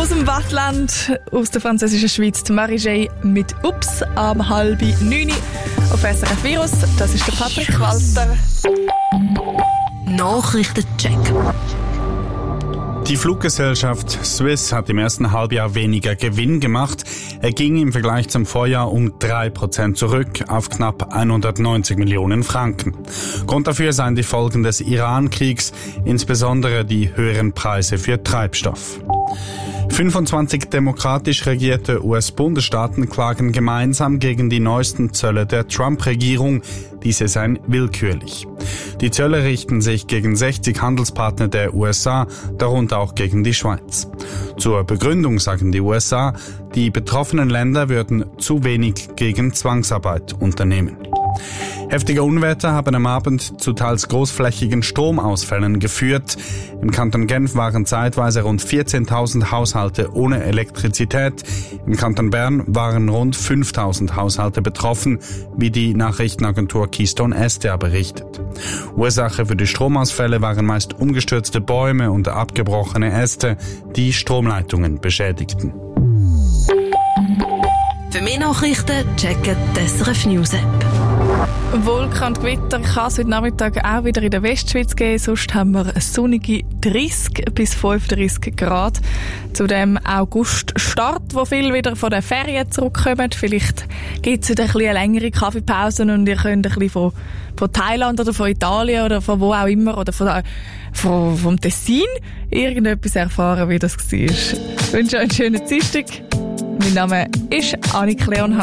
Aus dem Wattland, aus der französischen Schweiz, die Marie-Jay mit «Ups» am 8:30 auf SRF Virus. Das ist der Patrick Walter. Nachrichtencheck. Die Fluggesellschaft Swiss hat im ersten Halbjahr weniger Gewinn gemacht. Er ging im Vergleich zum Vorjahr um 3% zurück auf knapp 190 Millionen Franken. Grund dafür seien die Folgen des Iran-Kriegs, insbesondere die höheren Preise für Treibstoff. 25 demokratisch regierte US-Bundesstaaten klagen gemeinsam gegen die neuesten Zölle der Trump-Regierung. Diese seien willkürlich. Die Zölle richten sich gegen 60 Handelspartner der USA, darunter auch gegen die Schweiz. Zur Begründung sagen die USA, die betroffenen Länder würden zu wenig gegen Zwangsarbeit unternehmen. Heftige Unwetter haben am Abend zu teils großflächigen Stromausfällen geführt. Im Kanton Genf waren zeitweise rund 14.000 Haushalte ohne Elektrizität. Im Kanton Bern waren rund 5.000 Haushalte betroffen, wie die Nachrichtenagentur Keystone SDA berichtet. Ursache für die Stromausfälle waren meist umgestürzte Bäume und abgebrochene Äste, die Stromleitungen beschädigten. Für mehr Nachrichten checken die SRF News App. Wolken und Gewitter kann es heute Nachmittag auch wieder in der Westschweiz geben. Sonst haben wir eine sonnige 30 bis 35 Grad. Zu dem August-Start, wo viele wieder von den Ferien zurückkommen. Vielleicht gibt es wieder ein bisschen längere Kaffeepausen und ihr könnt ein bisschen von Thailand oder von Italien oder von wo auch immer oder vom Tessin irgendetwas erfahren, wie das war. Ich wünsche euch einen schönen Dienstag. Mein Name ist Annik Leonhardt.